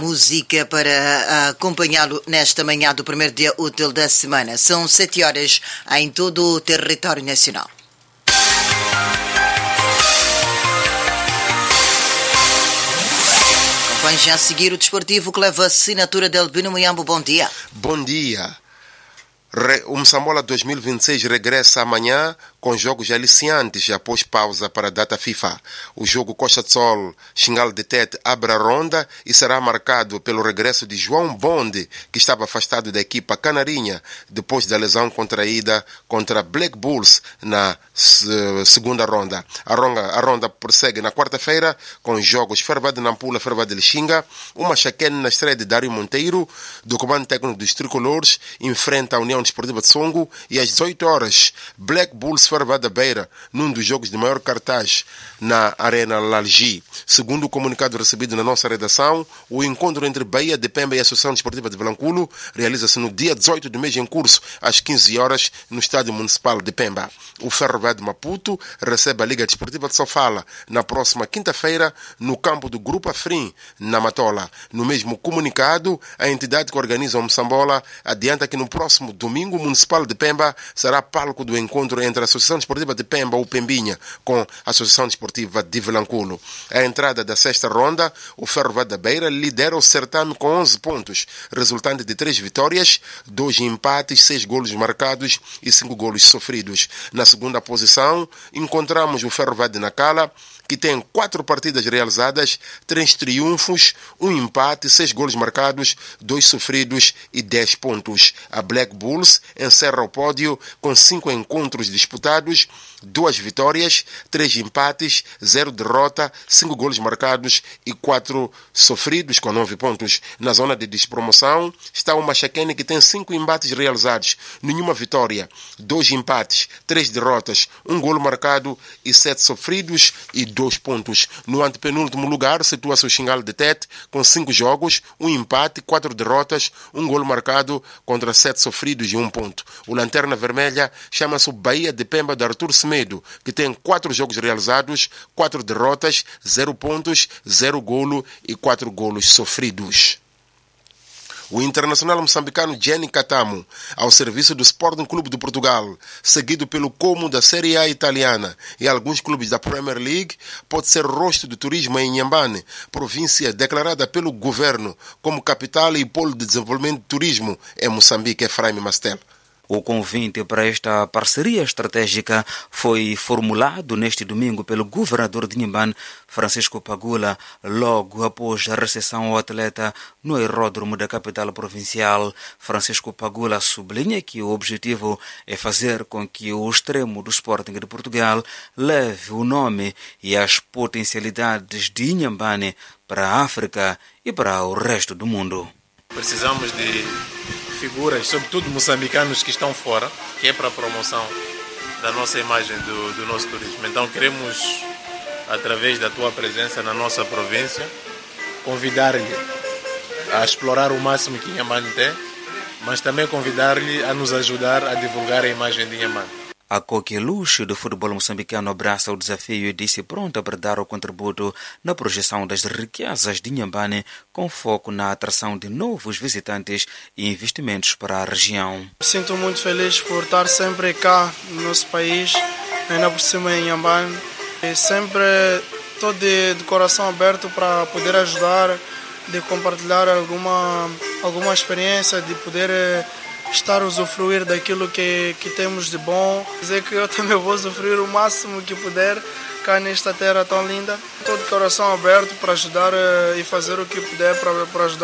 música para acompanhá-lo nesta manhã do primeiro dia útil da semana. São 7 horas em todo o território nacional. Acompanhe já a seguir o desportivo que leva a assinatura de Albino Muyambo. Bom dia. Bom dia. O Moçambola 2026 regressa amanhã com jogos aliciantes após pausa para a data FIFA. O jogo Costa de Sol Xingal de Tete abre a ronda e será marcado pelo regresso de João Bonde, que estava afastado da equipa canarinha depois da lesão contraída contra Black Bulls na segunda ronda. A ronda prossegue na quarta-feira com jogos Ferva de Nampula, Ferva de Lixinga, uma chaquene na estreia de Dário Monteiro, do comando técnico dos tricolores, enfrenta a União Desportiva de Songo, e às 18 horas Black Bulls Ferva da Beira, num dos jogos de maior cartaz na Arena Lalgi. Segundo o comunicado recebido na nossa redação, o encontro entre Bahia de Pemba e a Associação Desportiva de Vilanculo realiza-se no dia 18 do mês em curso, às 15 horas, no Estádio Municipal de Pemba. O Ferroviário de Maputo recebe a Liga Desportiva de Sofala na próxima quinta-feira, no campo do Grupo Afrim, na Matola. No mesmo comunicado, a entidade que organiza o Moçambola adianta que no próximo domingo, o Municipal de Pemba será palco do encontro entre a Associação Desportiva de Pemba, o Pembinha, com a Associação Desportiva de Vilanculo. À entrada da sexta ronda, o Ferroviário da Beira lidera o certame com 11 pontos, resultante de 3 vitórias, 2 empates, 6 golos marcados e 5 golos sofridos. Na segunda posição, encontramos o Ferroviário de Nacala, que tem 4 partidas realizadas, 3 triunfos, 1 empate, 6 golos marcados, 2 sofridos e 10 pontos. A Black Bulls encerra o pódio com 5 encontros disputados, 2 vitórias, 3 empates, 0 derrota, 5 golos marcados e 4 sofridos, com 9 pontos. Na zona de despromoção está o Machaquene, que tem 5 embates realizados, nenhuma vitória, 2 empates, 3 derrotas, 1 golo marcado e 7 sofridos e 2 pontos. No antepenúltimo lugar situa-se o Xingal de Tete, com 5 jogos, 1 empate, 4 derrotas, 1 golo marcado contra 7 sofridos e 1 ponto. O Lanterna Vermelha chama-se o Bahia de Pemba de Artur Semedo, que tem 4 jogos realizados, 4 derrotas, 0 pontos, 0 golo e 4 golos sofridos. O internacional moçambicano Jenny Catamo, ao serviço do Sporting Clube de Portugal, seguido pelo Como da Série A italiana e alguns clubes da Premier League, pode ser rosto do turismo em Inhambane, província declarada pelo governo como capital e polo de desenvolvimento de turismo em Moçambique. Efraim Mastel. O convite para esta parceria estratégica foi formulado neste domingo pelo governador de Inhambane, Francisco Pagula, logo após a recepção ao atleta no aeródromo da capital provincial. Francisco Pagula sublinha que o objetivo é fazer com que o extremo do Sporting de Portugal leve o nome e as potencialidades de Inhambane para a África e para o resto do mundo. Precisamos de figuras, sobretudo moçambicanos que estão fora, que é para a promoção da nossa imagem, do nosso turismo. Então queremos, através da tua presença na nossa província, convidar-lhe a explorar o máximo que Inhambane tem, mas também convidar-lhe a nos ajudar a divulgar a imagem de Inhambane. A Coqueluche do futebol moçambicano abraça o desafio e disse pronta para dar o contributo na projeção das riquezas de Inhambane, com foco na atração de novos visitantes e investimentos para a região. Sinto muito feliz por estar sempre cá no nosso país, ainda por cima em Inhambane. Sempre estou de coração aberto para poder ajudar, de compartilhar alguma experiência, de poder estar a usufruir daquilo que temos de bom. Dizer que eu também vou usufruir o máximo que puder cá nesta terra tão linda. Estou de coração aberto para ajudar e fazer o que puder para ajudar